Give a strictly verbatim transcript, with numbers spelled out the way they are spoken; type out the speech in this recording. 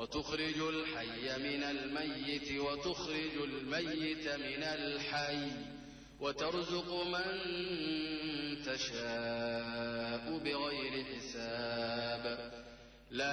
وتخرج الحي من الميت وتخرج الميت من الحي وترزق من تشاء بغير حساب